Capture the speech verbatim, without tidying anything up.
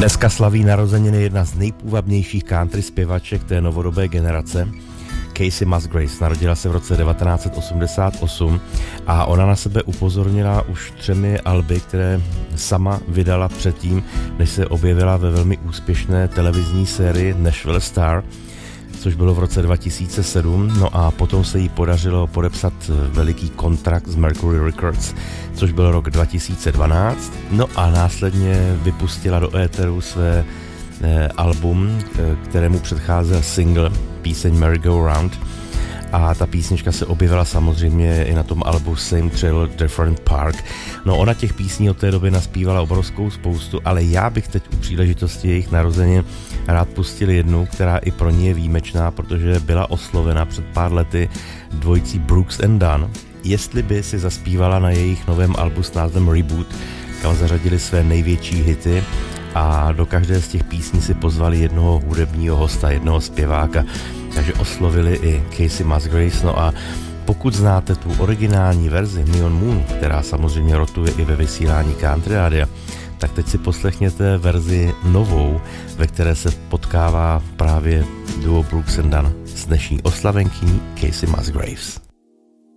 Dneska slaví narozeniny jedna z nejpůvabnějších country zpěvaček té novodobé generace, Kacey Musgraves. Narodila se v roce devatenáct set osmdesát osm a ona na sebe upozornila už třemi alby, které sama vydala předtím, než se objevila ve velmi úspěšné televizní sérii Nashville Star, což bylo v roce dva tisíce sedm, no a potom se jí podařilo podepsat veliký kontrakt s Mercury Records, což byl rok dva tisíce dvanáct, no a následně vypustila do éteru své eh, album, eh, kterému předcházel single, píseň Merry Go Round, a ta písnička se objevila samozřejmě i na tom albu Same Trail, Different Park. No ona těch písní od té doby naspívala obrovskou spoustu, ale já bych teď u příležitosti jejich narozenin rád pustil jednu, která i pro ní je výjimečná, protože byla oslovena před pár lety dvojicí Brooks and Dunn, jestli by si zaspívala na jejich novém albu s názvem Reboot, kam zařadili své největší hity a do každé z těch písní si pozvali jednoho hudebního hosta, jednoho zpěváka, takže oslovili i Kacey Musgraves. No a pokud znáte tu originální verzi Neon Moon, která samozřejmě rotuje i ve vysílání Country Radia, tak teď si poslechněte verzi novou, ve které se potkává právě duo Brooks and Dunn s dnešní oslavenkyní Kacey Musgraves.